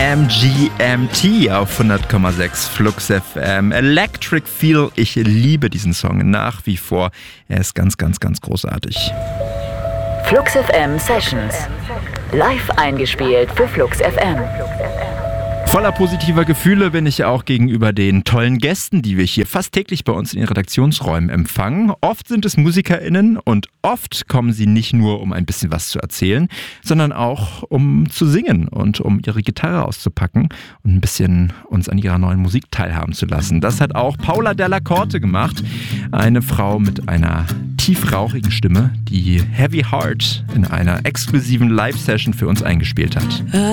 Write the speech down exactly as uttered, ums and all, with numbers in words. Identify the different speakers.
Speaker 1: M G M T auf hundert Komma sechs Flux F M. Electric Feel, ich liebe diesen Song nach wie vor. Er ist ganz, ganz, ganz großartig.
Speaker 2: Flux F M Sessions. Live eingespielt für Flux F M.
Speaker 1: Voller positiver Gefühle bin ich auch gegenüber den tollen Gästen, die wir hier fast täglich bei uns in den Redaktionsräumen empfangen. Oft sind es MusikerInnen und oft kommen sie nicht nur, um ein bisschen was zu erzählen, sondern auch, um zu singen und um ihre Gitarre auszupacken und ein bisschen uns an ihrer neuen Musik teilhaben zu lassen. Das hat auch Paula Della Corte gemacht, eine Frau mit einer tiefrauchigen Stimme, die Heavy Heart in einer exklusiven Live-Session für uns eingespielt hat.